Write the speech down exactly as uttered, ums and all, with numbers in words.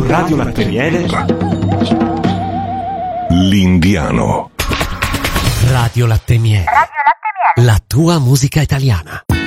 Radio Latte Miele. L'Indiano. Radio Latte Miele. Radio Latte Miele. La tua musica italiana.